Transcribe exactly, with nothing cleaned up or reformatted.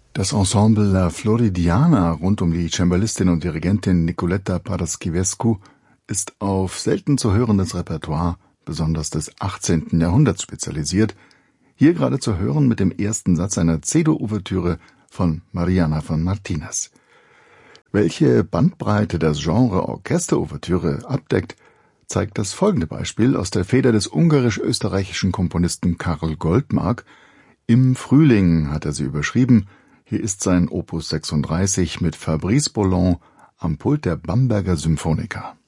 Das Ensemble La Floridiana rund um die Cembalistin und Dirigentin Nicoletta Paraschivescu ist auf selten zu hörendes Repertoire, besonders des achtzehnten Jahrhunderts, spezialisiert. Hier gerade zu hören mit dem ersten Satz einer C-Dur-Ouvertüre von Mariana von Martinez. Welche Bandbreite das Genre Orchesterouvertüre abdeckt, zeigt das folgende Beispiel aus der Feder des ungarisch-österreichischen Komponisten Karl Goldmark. Im Frühling hat er sie überschrieben. Hier ist sein Opus sechsunddreißig mit Fabrice Boland am Pult der Bamberger Symphoniker.